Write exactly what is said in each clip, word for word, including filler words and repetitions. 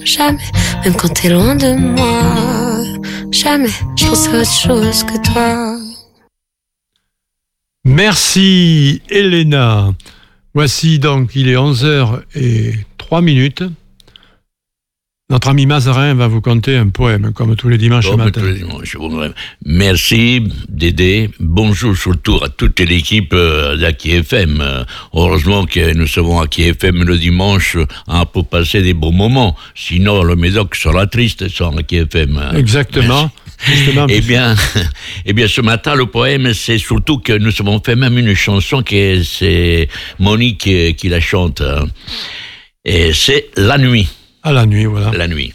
jamais, même quand t'es loin de moi. Jamais, je pense à autre chose que toi. Merci Elena. Voici donc, il est onze heures zéro trois minutes. Notre ami Mazarin va vous conter un poème, comme tous les dimanches comme matin. Tous les dimanches. Merci Dédé. Bonjour surtout à toute l'équipe d'Aki F M. Heureusement que nous sommes à Aki F M le dimanche hein, pour passer des bons moments. Sinon, le Médoc sera triste sans Aki F M. Exactement. Eh bien, eh bien, ce matin, le poème, c'est surtout que nous avons fait même une chanson que c'est Monique qui, qui la chante. Et c'est La Nuit. À la nuit, voilà. La nuit.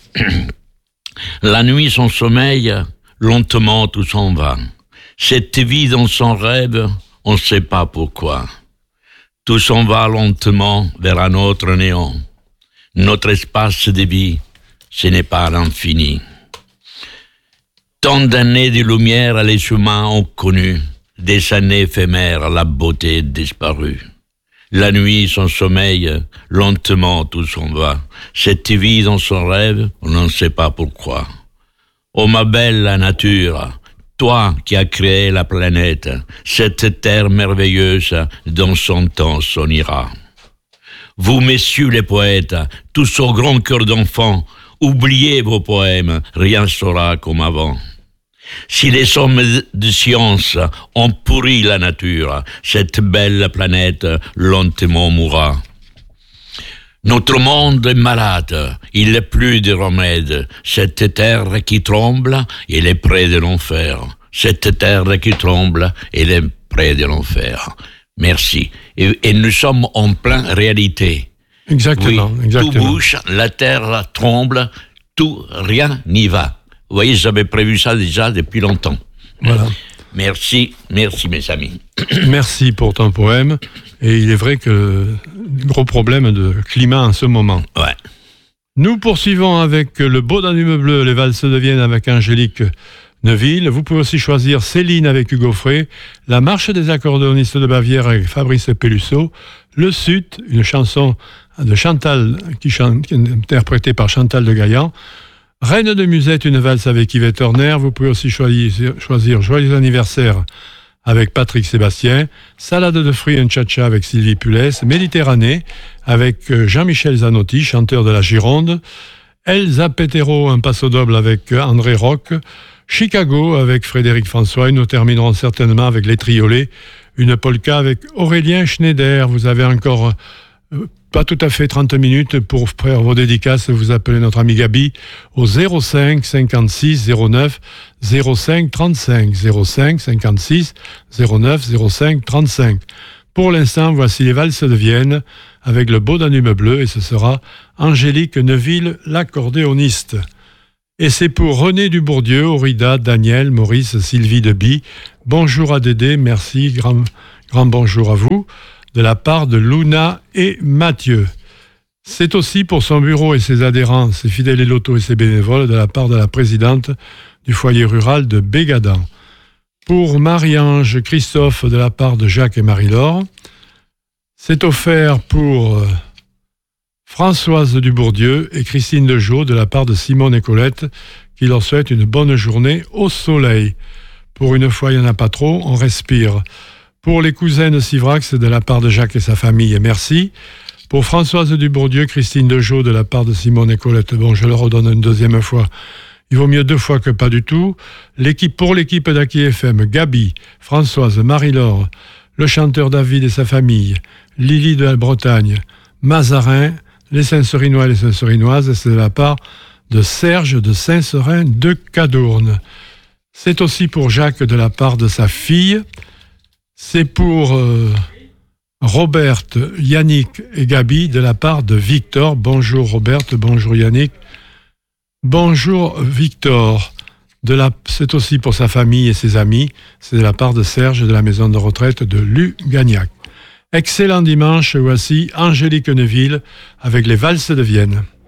La nuit, son sommeil, lentement tout s'en va. Cette vie dans son rêve, on ne sait pas pourquoi. Tout s'en va lentement vers un autre néant. Notre espace de vie, ce n'est pas l'infini. Tant d'années de lumière, les humains ont connu. Des années éphémères, la beauté disparue. La nuit, son sommeil, lentement tout s'en va. Cette vie dans son rêve, on n'en sait pas pourquoi. Oh ma belle la nature, toi qui as créé la planète, cette terre merveilleuse dans son temps s'en ira. Vous, messieurs les poètes, tous au grand cœur d'enfant, oubliez vos poèmes, rien sera comme avant. Si les hommes de science ont pourri la nature, cette belle planète lentement mourra. Notre monde est malade, il n'est plus de remède. Cette terre qui tremble, elle est près de l'enfer. Cette terre qui tremble, elle est près de l'enfer. Merci. Et, et nous sommes en pleine réalité. Exactement, oui, exactement. Tout bouge, la terre tremble, tout, rien n'y va. Vous voyez, j'avais prévu ça déjà depuis longtemps. Voilà. Merci, merci mes amis. Merci pour ton poème. Et il est vrai que gros problème de climat en ce moment. Ouais. Nous poursuivons avec le Beau Danube bleu, les valses de Vienne avec Angélique Neuville. Vous pouvez aussi choisir Céline avec Hugo Frey, La marche des accordéonistes de Bavière avec Fabrice Pellusso, Le Sud, une chanson de Chantal qui, chante, qui est interprétée par Chantal de Gaillan, Reine de Musette, une valse avec Yvette Horner. Vous pouvez aussi choisir, choisir Joyeux anniversaire avec Patrick Sébastien, Salade de fruits, un cha-cha avec Sylvie Pulès, Méditerranée avec Jean-Michel Zanotti, chanteur de la Gironde, Elsa Petero, un passo doble avec André Roch, Chicago avec Frédéric François, et nous terminerons certainement avec Les Triolets, une polka avec Aurélien Schneider. Vous avez encore euh, pas tout à fait trente minutes pour faire vos dédicaces. Vous appelez notre ami Gabi au zéro cinq cinquante-six zéro neuf zéro cinq trente-cinq, zéro cinq cinquante-six zéro neuf zéro cinq trente-cinq. Pour l'instant, voici les valses de Vienne avec le Beau Danube bleu, et ce sera Angélique Neuville, l'accordéoniste. Et c'est pour René Dubourdieu, Aurida, Daniel, Maurice, Sylvie Deby. Bonjour à Dédé, merci, grand, grand bonjour à vous, de la part de Luna et Mathieu. C'est aussi pour son bureau et ses adhérents, ses fidèles et lotos et ses bénévoles, de la part de la présidente du foyer rural de Bégadan. Pour Marie-Ange Christophe, de la part de Jacques et Marie-Laure. C'est offert pour euh, Françoise Dubourdieu et Christine Dejeau, de la part de Simone et Colette, qui leur souhaitent une bonne journée au soleil. Pour une fois, il n'y en a pas trop, on respire. Pour les cousins de Sivrax, de la part de Jacques et sa famille, merci. Pour Françoise Dubourdieu, Christine Dejeau, de la part de Simone et Colette, bon, je le redonne une deuxième fois, il vaut mieux deux fois que pas du tout. L'équipe, pour l'équipe d'Aki F M, Gabi, Françoise, Marie-Laure, le chanteur David et sa famille, Lily de la Bretagne, Mazarin, les Saint-Serinois et les Saint-Serinoises, c'est de la part de Serge de Saint-Serin de Cadourne. C'est aussi pour Jacques de la part de sa fille. C'est pour euh, Robert, Yannick et Gabi de la part de Victor. Bonjour Robert, bonjour Yannick. Bonjour Victor. De la, c'est aussi pour sa famille et ses amis. C'est de la part de Serge de la maison de retraite de Lugagnac. Excellent dimanche, voici Angélique Neuville avec les valses de Vienne.